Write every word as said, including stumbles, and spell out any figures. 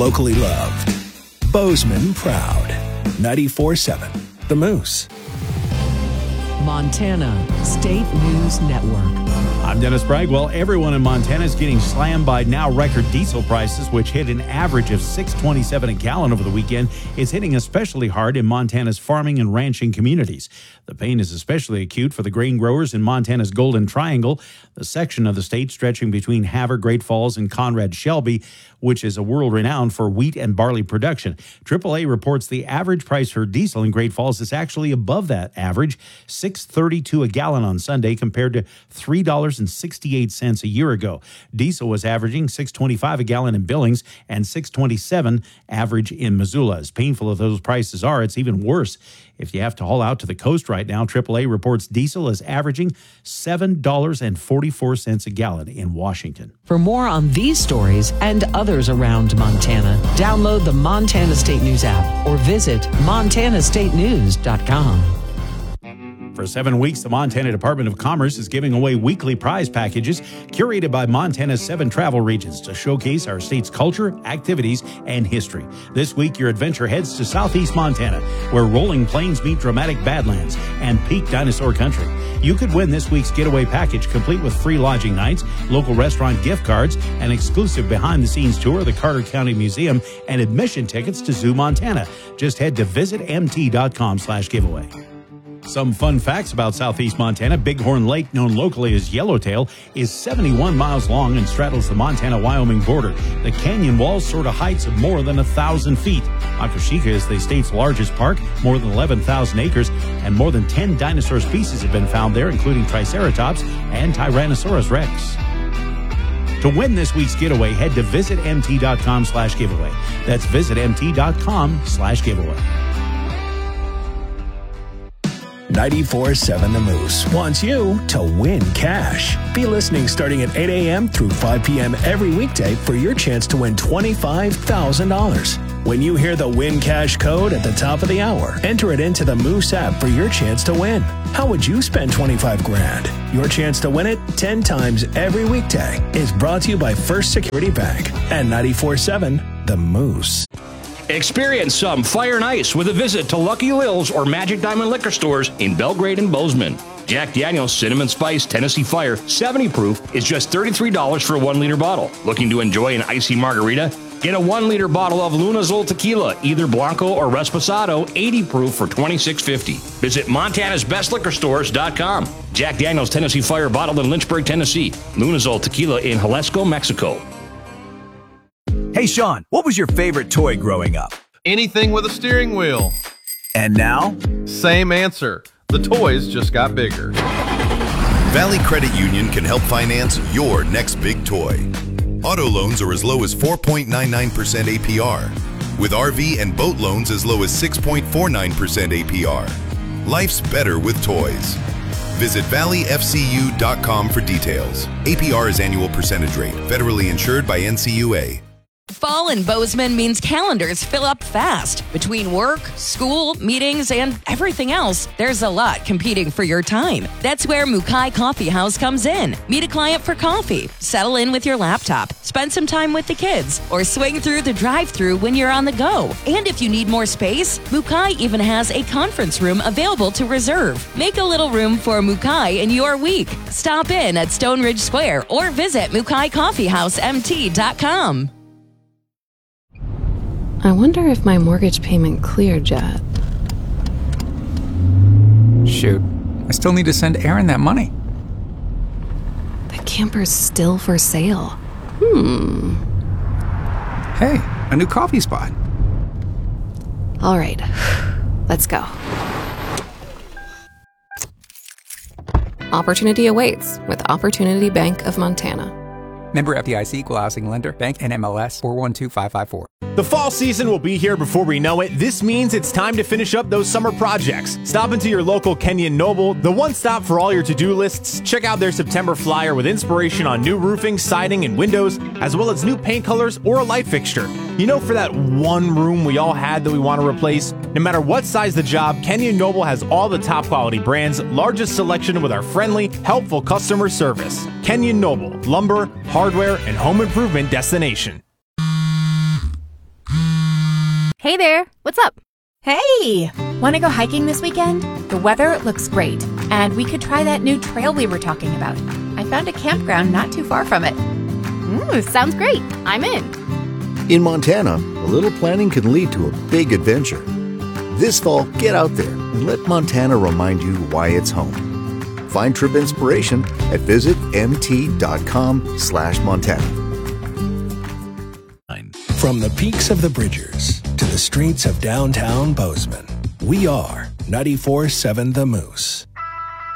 locally loved. Bozeman proud. ninety-four seven The Moose. Montana State News Network. I'm Dennis Bragg. Well, everyone in Montana is getting slammed by now record diesel prices, which hit an average of six dollars and twenty-seven cents a gallon over the weekend. It's hitting especially hard in Montana's farming and ranching communities. The pain is especially acute for the grain growers in Montana's Golden Triangle, the section of the state stretching between Havre, Great Falls, and Conrad Shelby, which is a world renowned for wheat and barley production. triple A reports the average price for diesel in Great Falls is actually above that average, six dollars and thirty-two cents a gallon on Sunday compared to three dollars and sixty-eight cents a year ago. Diesel was averaging six dollars and twenty-five cents a gallon in Billings and six dollars and twenty-seven cents average in Missoula. As painful as those prices are, it's even worse if you have to haul out to the coast right now. triple A reports diesel is averaging seven dollars and forty-four cents a gallon in Washington. For more on these stories and others around Montana, download the Montana State News app or visit montana state news dot com. For seven weeks, the Montana Department of Commerce is giving away weekly prize packages curated by Montana's seven travel regions to showcase our state's culture, activities, and history. This week, your adventure heads to southeast Montana, where rolling plains meet dramatic badlands and peak dinosaur country. You could win this week's getaway package, complete with free lodging nights, local restaurant gift cards, an exclusive behind-the-scenes tour of the Carter County Museum, and admission tickets to Zoo Montana. Just head to visit m t dot com slash giveaway. Some fun facts about southeast Montana. Bighorn Lake, known locally as Yellowtail, is seventy-one miles long and straddles the Montana-Wyoming border. The canyon walls soar to heights of more than one thousand feet. Akashika is the state's largest park, more than eleven thousand acres, and more than ten dinosaur species have been found there, including Triceratops and Tyrannosaurus rex. To win this week's getaway, head to visit m t dot com slash giveaway. That's visit m t dot com slash giveaway. ninety-four seven The Moose wants you to win cash. Be listening starting at eight a.m. through five p.m. every weekday for your chance to win twenty-five thousand dollars. When you hear the Win Cash code at the top of the hour, enter it into the Moose app for your chance to win. How would you spend twenty-five grand? Your chance to win it ten times every weekday is brought to you by First Security Bank and ninety-four seven The Moose. Experience some fire and ice with a visit to Lucky Lil's or Magic Diamond liquor stores in Belgrade and Bozeman. Jack Daniel's Cinnamon Spice Tennessee Fire seventy proof is just thirty-three dollars for a one liter bottle. Looking to enjoy an icy margarita? Get a one liter bottle of Lunazol Tequila, either Blanco or Reposado, eighty proof for twenty-six fifty. Visit montanas best liquor stores dot com. Jack Daniel's Tennessee Fire bottled in Lynchburg, Tennessee. Lunazol Tequila in Jalisco, Mexico. Hey, Sean, what was your favorite toy growing up? Anything with a steering wheel. And now? Same answer. The toys just got bigger. Valley Credit Union can help finance your next big toy. Auto loans are as low as four point nine nine percent A P R, with R V and boat loans as low as six point four nine percent A P R. Life's better with toys. Visit valley f c u dot com for details. A P R is annual percentage rate. Federally insured by N C U A. Fall in Bozeman means calendars fill up fast. Between work, school, meetings, and everything else, there's a lot competing for your time. That's where Mukai Coffee House comes in. Meet a client for coffee, settle in with your laptop, spend some time with the kids, or swing through the drive-thru when you're on the go. And if you need more space, Mukai even has a conference room available to reserve. Make a little room for Mukai in your week. Stop in at Stone Ridge Square or visit mukai coffee house m t dot com. I wonder if my mortgage payment cleared yet. Shoot, I still need to send Aaron that money. The camper's still for sale. Hmm. Hey, a new coffee spot. All right, let's go. Opportunity awaits with Opportunity Bank of Montana. Member F D I C, Equal Housing Lender, Bank N M L S four one two five five four. The fall season will be here before we know it. This means it's time to finish up those summer projects. Stop into your local Kenyon Noble, the one stop for all your to-do lists. Check out their September flyer with inspiration on new roofing, siding, and windows, as well as new paint colors or a light fixture. You know, for that one room we all had that we want to replace, no matter what size the job, Kenyon Noble has all the top quality brands, largest selection with our friendly, helpful customer service. Kenyon Noble, lumber, hardware, and home improvement destination. Hey there, what's up? Hey! Want to go hiking this weekend? The weather looks great, and we could try that new trail we were talking about. I found a campground not too far from it. Ooh, sounds great. I'm in. In Montana, a little planning can lead to a big adventure. This fall, get out there and let Montana remind you why it's home. Find trip inspiration at visit mt.com slash Montana. From the peaks of the Bridgers to the streets of downtown Bozeman, we are ninety-four point seven The Moose.